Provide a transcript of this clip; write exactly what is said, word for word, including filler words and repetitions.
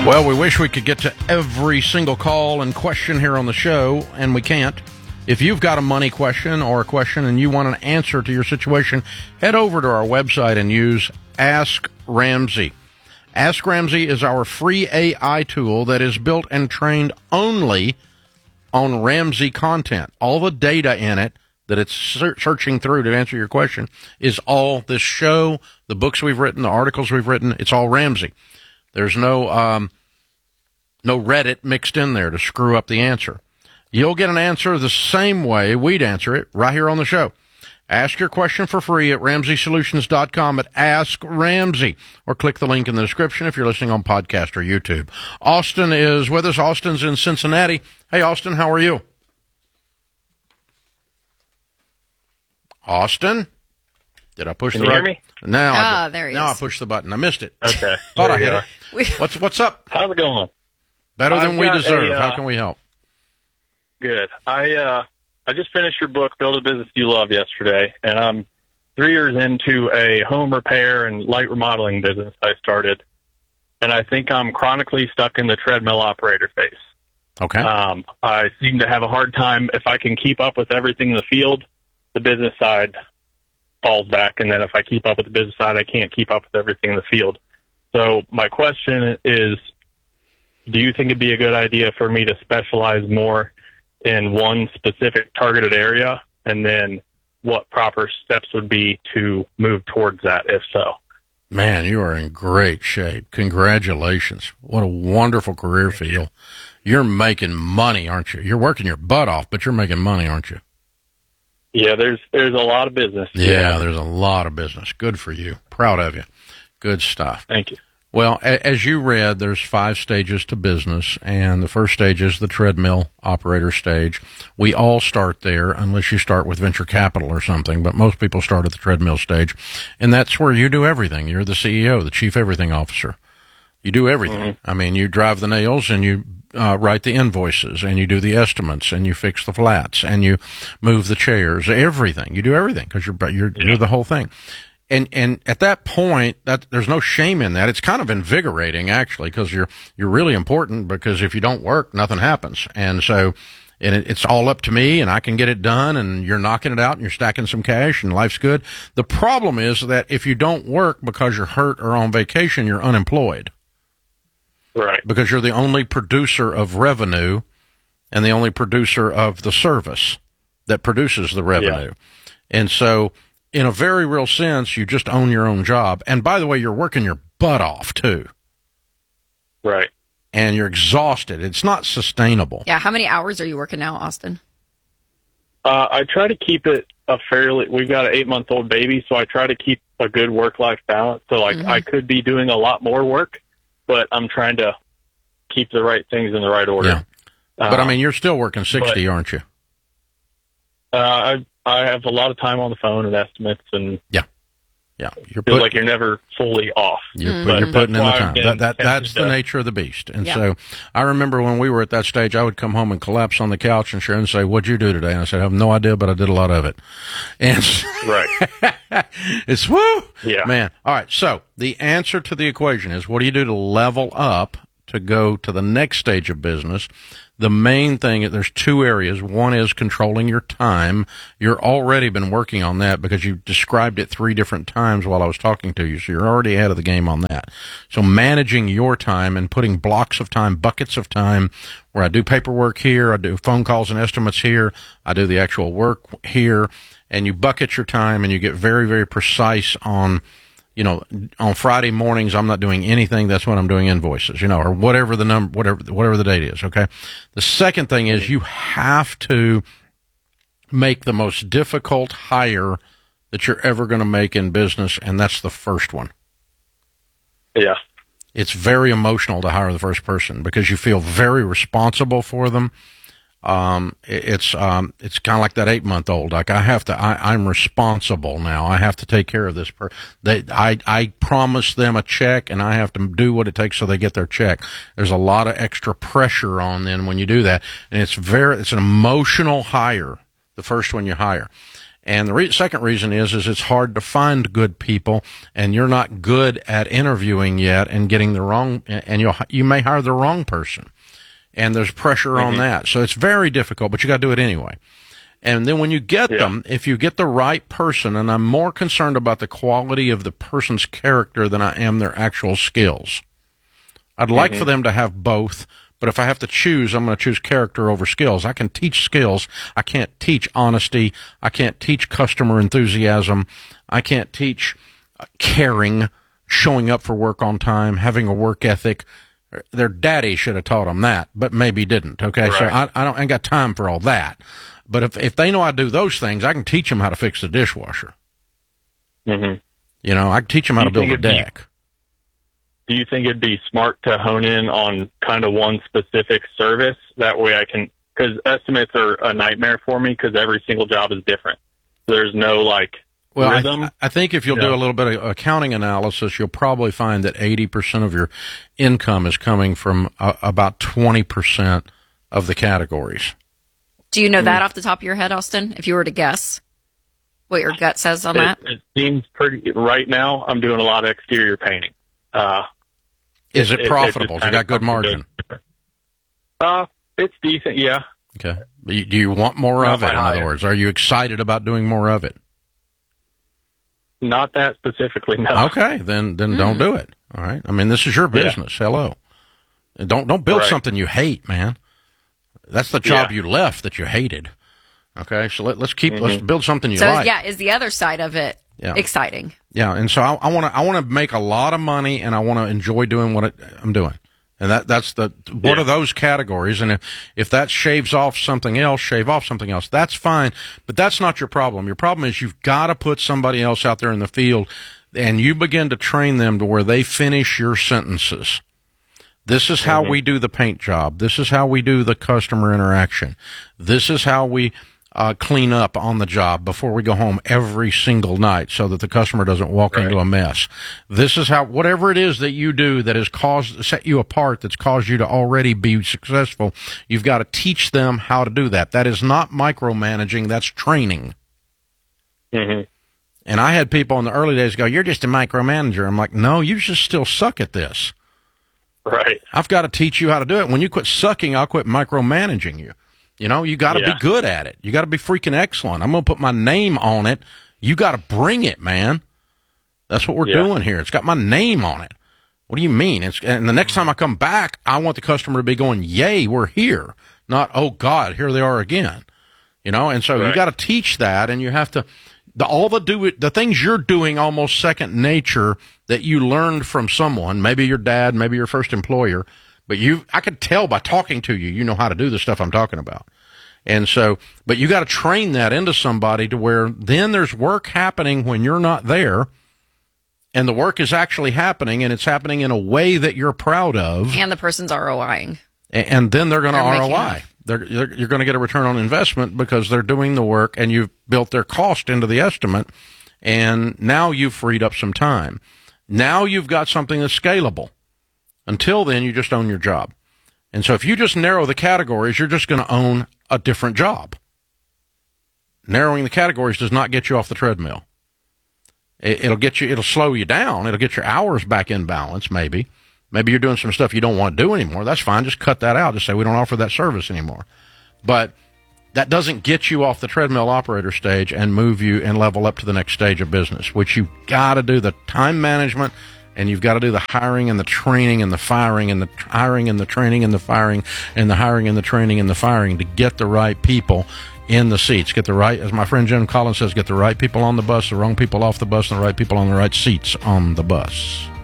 Well, we wish we could get to every single call and question here on the show, and we can't. If you've got a money question or a question and you want an answer to your situation, head over to our website and use Ask Ramsey. Ask Ramsey is our free A I tool that is built and trained only on Ramsey content. All the data in it that it's searching through to answer your question is all this show, the books we've written, the articles we've written. It's all Ramsey. There's no um, no Reddit mixed in there to screw up the answer. You'll get an answer the same way we'd answer it right here on the show. Ask your question for free at ramsey solutions dot com at Ask Ramsey, or click the link in the description if you're listening on podcast or YouTube. Austin is with us. Austin's in Cincinnati. Hey, Austin, how are you? Austin? Did I push Can the you right? Hear me? Now, ah, I, there he now is. I pushed the button. I missed it. Okay. Thought I hit are. it. What's what's up? How's it going? Better than I've we got deserve. a, uh, How can we help? Good. I uh, I just finished your book, Build a Business You Love, yesterday, and I'm three years into a home repair and light remodeling business I started, and I think I'm chronically stuck in the treadmill operator phase. Okay. Um, I seem to have a hard time. If I can keep up with everything in the field, the business side falls back, and then if I keep up with the business side, I can't keep up with everything in the field. So my question is, do you think it'd be a good idea for me to specialize more in one specific targeted area, and then what proper steps would be to move towards that, if so? Man, you are in great shape. Congratulations. What a wonderful career field. You're making money, aren't you? You're working your butt off, but you're making money, aren't you? Yeah, there's there's a lot of business. Yeah, yeah. there's a lot of business. Good for you. Proud of you. Good stuff. Thank you. Well, a- as you read, there's five stages to business, and the first stage is the treadmill operator stage. We all start there, unless you start with venture capital or something, but most people start at the treadmill stage, and that's where you do everything. You're the C E O, the chief everything officer. You do everything. Mm-hmm. I mean, you drive the nails, and you uh, write the invoices, and you do the estimates, and you fix the flats, and you move the chairs, everything. You do everything because you're, you're, yeah. you're the whole thing. And and at that point, that there's no shame in that. It's kind of invigorating, actually, because you're you're really important. Because if you don't work, nothing happens. And so, and it, it's all up to me, and I can get it done. And you're knocking it out, and you're stacking some cash, and life's good. The problem is that if you don't work because you're hurt or on vacation, you're unemployed. Right. Because you're the only producer of revenue, and the only producer of the service that produces the revenue. Yeah. And so, in a very real sense, you just own your own job. And by the way, you're working your butt off, too. Right. And you're exhausted. It's not sustainable. Yeah, how many hours are you working now, Austin? Uh, I try to keep it a fairly, we've got an eight-month-old baby, so I try to keep a good work-life balance. So, like, mm-hmm. I could be doing a lot more work, but I'm trying to keep the right things in the right order. Yeah. Uh, but, I mean, you're still working sixty, but, aren't you? Uh, I I have a lot of time on the phone and estimates, and yeah, yeah, you're feel put, like you're never fully off. You're, mm-hmm. you're putting in the time. That, that that's the nature of the beast. And yeah. so, I remember when we were at that stage, I would come home and collapse on the couch, and Sharon would say, "What'd you do today?" And I said, "I have no idea, but I did a lot of it." And right, it's woo, yeah, man. All right, so the answer to the equation is, what do you do to level up to go to the next stage of business? The main thing, there's two areas. One is controlling your time. You're already been working on that because you described it three different times while I was talking to you, so you're already ahead of the game on that. So managing your time and putting blocks of time, buckets of time, where I do paperwork here, I do phone calls and estimates here, I do the actual work here, and you bucket your time and you get very, very precise on, you know, on Friday mornings, I'm not doing anything. That's when I'm doing invoices, you know, or whatever the number, whatever, whatever the date is. Okay. The second thing is you have to make the most difficult hire that you're ever going to make in business. And that's the first one. Yeah. It's very emotional to hire the first person because you feel very responsible for them. Um, it's, um, it's kind of like that eight month old. Like I have to, I, I'm responsible now. I have to take care of this person. They, I, I promise them a check and I have to do what it takes so they get their check. There's a lot of extra pressure on them when you do that. And it's very, it's an emotional hire, the first one you hire. And the re- second reason is, is it's hard to find good people, and you're not good at interviewing yet and getting the wrong, and you you may hire the wrong person. And there's pressure mm-hmm. on that. So it's very difficult, but you got to do it anyway. And then when you get yeah. them, if you get the right person, and I'm more concerned about the quality of the person's character than I am their actual skills. I'd like mm-hmm. for them to have both. But if I have to choose, I'm going to choose character over skills. I can teach skills. I can't teach honesty. I can't teach customer enthusiasm. I can't teach caring, showing up for work on time, having a work ethic. Their daddy should have taught them that, but maybe didn't. Okay, right. so I, I don't I ain't got time for all that. But if if they know I do those things, I can teach them how to fix the dishwasher. Mm-hmm. You know, I can teach them how to build a deck. Do you think it'd be smart to hone in on kind of one specific service? That way I can, because estimates are a nightmare for me because every single job is different. There's no like well, rhythm. I, I think if you'll yeah. do a little bit of accounting analysis, you'll probably find that eighty percent of your income is coming from uh, about twenty percent of the categories. Do you know mm-hmm. that off the top of your head, Austin, if you were to guess what your gut says on it, that? It seems pretty, right now I'm doing a lot of exterior painting. Uh, Is it, it profitable? It you got good margin? Good. Uh, it's decent, yeah. Okay. Do you want more Not of it, in other words? Are you excited about doing more of it? Not that specifically, no. Okay, then then mm. don't do it. All right? I mean, this is your business. Yeah. Hello. Don't, don't build right. something you hate, man. That's the job yeah. you left that you hated. Okay? So let, let's keep, mm-hmm. let's build something you so, like. yeah, is the other side of it yeah. exciting? Yeah, and so I want to I want to make a lot of money, and I want to enjoy doing what it, I'm doing, and that that's the what yeah. are those categories? And if if that shaves off something else, shave off something else. That's fine, but that's not your problem. Your problem is you've got to put somebody else out there in the field, and you begin to train them to where they finish your sentences. This is how mm-hmm. we do the paint job. This is how we do the customer interaction. This is how we Uh, clean up on the job before we go home every single night so that the customer doesn't walk right. into a mess. This is how, whatever it is that you do that has caused, set you apart, that's caused you to already be successful, you've got to teach them how to do that. That is not micromanaging, that's training. Mm-hmm. And I had people in the early days go, you're just a micromanager. I'm like, no, you just still suck at this. Right. I've got to teach you how to do it. When you quit sucking, I'll quit micromanaging you. You know, you got to yeah. be good at it. You got to be freaking excellent. I'm going to put my name on it. You got to bring it, man. That's what we're yeah. doing here. It's got my name on it. What do you mean? It's, and the next time I come back, I want the customer to be going, yay, we're here. Not, oh, God, here they are again. You know, and so right. you got to teach that, and you have to, the, all the do it, the things you're doing almost second nature that you learned from someone, maybe your dad, maybe your first employer, but you, I could tell by talking to you, you know how to do the stuff I'm talking about. And so, but you got to train that into somebody to where then there's work happening when you're not there, and the work is actually happening, and it's happening in a way that you're proud of. And the person's ROIing. And, and then they're going to R O I. They're, they're, you're going to get a return on investment because they're doing the work, and you've built their cost into the estimate, and now you've freed up some time. Now you've got something that's scalable. Until then, you just own your job. And so if you just narrow the categories, you're just going to own a different job. Narrowing the categories does not get you off the treadmill. It, it'll get you, it'll slow you down. It'll get your hours back in balance, maybe. Maybe you're doing some stuff you don't want to do anymore. That's fine. Just cut that out. Just say we don't offer that service anymore. But that doesn't get you off the treadmill operator stage and move you and level up to the next stage of business, which you've got to do the time management. And you've got to do the hiring and the training and the firing and the hiring and the training and the firing and the hiring and the training and the firing to get the right people in the seats. Get the right, as my friend Jim Collins says, get the right people on the bus, the wrong people off the bus, and the right people on the right seats on the bus.